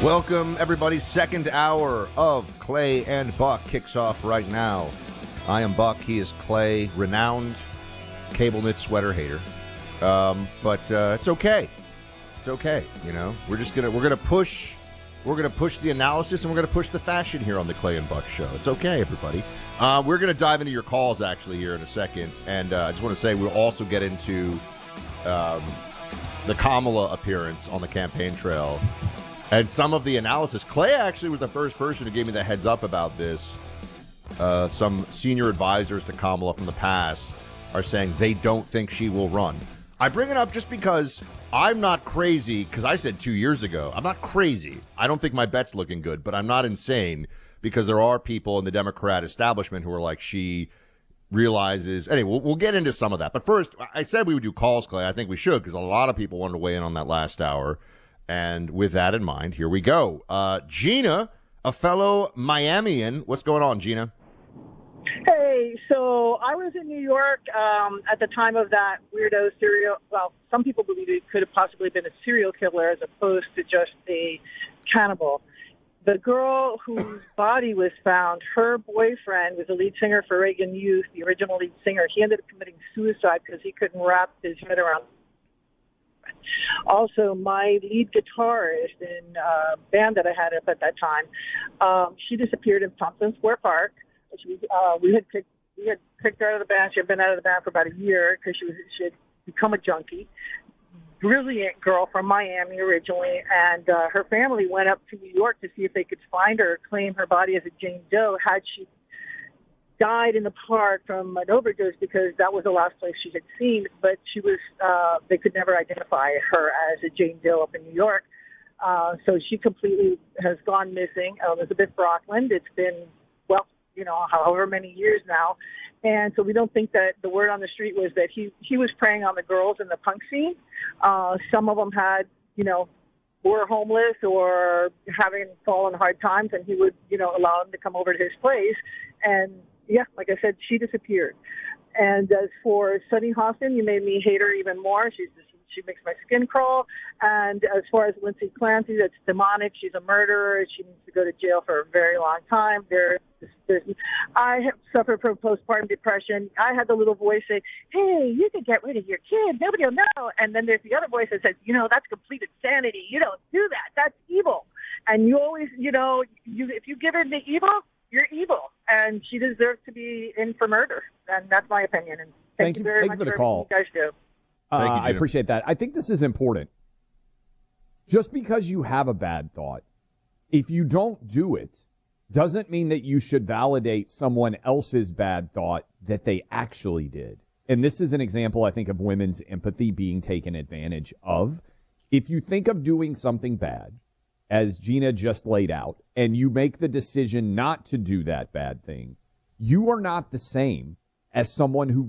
Welcome, everybody. Second hour of Clay and Buck kicks off right now. I am Buck. He is Clay, renowned cable knit sweater hater. But it's okay. It's okay. You know, we're gonna push the analysis, and we're gonna push the fashion here on the Clay and Buck show. It's okay, everybody. We're gonna dive into your calls actually here in a second, and I just want to say we'll also get into the Kamala appearance on the campaign trail. And some of the analysis. Clay actually was the first person who gave me the heads up about this. Some senior advisors to Kamala from the past are saying they don't think she will run. I bring it up just because I'm not crazy, because I said 2 years ago, I'm not crazy. I don't think my bet's looking good, but I'm not insane, because there are people in the Democrat establishment who are like, she realizes. Anyway, we'll get into some of that. But first, I said we would do calls, Clay. I think we should, because a lot of people wanted to weigh in on that last hour. And with that in mind, here we go. Gina, a fellow Miamian. What's going on, Gina? Hey, so I was in New York at the time of that weirdo some people believe it could have possibly been a serial killer as opposed to just a cannibal. The girl whose body was found, her boyfriend was the lead singer for Reagan Youth, the original lead singer. He ended up committing suicide because he couldn't wrap his head around. Also, my lead guitarist in a band that I had up at that time, she disappeared in Thompson Square Park. We had picked her out of the band. She had been out of the band for about a year because she had become a junkie. Brilliant girl from Miami originally, and her family went up to New York to see if they could find her, claim her body as a Jane Doe had she died in the park from an overdose, because that was the last place she had seen, but she was, they could never identify her as a Jane Doe up in New York. So she completely has gone missing. Elizabeth Brockland, it's been, however many years now. And so we don't think that the word on the street was that he was preying on the girls in the punk scene. Some of them had, were homeless or having fallen hard times, and he would, allow them to come over to his place. And yeah, like I said, she disappeared. And as for Sunny Hostin, you made me hate her even more. She makes my skin crawl. And as far as Lindsay Clancy, that's demonic. She's a murderer. She needs to go to jail for a very long time. I have suffered from postpartum depression. I had the little voice say, hey, you can get rid of your kid. Nobody will know. And then there's the other voice that says, that's complete insanity. You don't do that. That's evil. And you always, if you give in to evil, you're evil. And she deserves to be in for murder. And that's my opinion. And thank you very much for the call. You guys do. I appreciate that. I think this is important. Just because you have a bad thought, if you don't do it, doesn't mean that you should validate someone else's bad thought that they actually did. And this is an example, I think, of women's empathy being taken advantage of. If you think of doing something bad, as Gina just laid out, and you make the decision not to do that bad thing, you are not the same as someone who